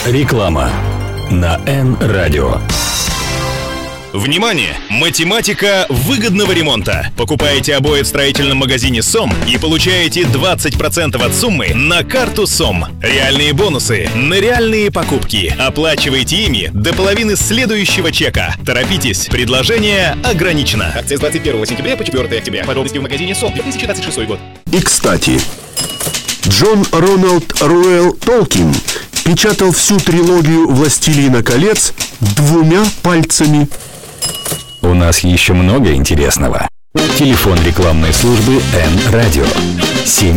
Реклама на Н-радио. Внимание! Математика выгодного ремонта. Покупаете обои в строительном магазине СОМ и получаете 20% от суммы на карту СОМ. Реальные бонусы на реальные покупки. Оплачивайте ими до половины следующего чека. Торопитесь, предложение ограничено. Акция с 21 сентября по 4 октября. Подробности в магазине СОМ, 2026 год. И, кстати, Джон Роналд Руэлл Толкин печатал всю трилогию «Властелина колец» 2 пальцами. У нас еще много интересного. Телефон рекламной службы Н-радио.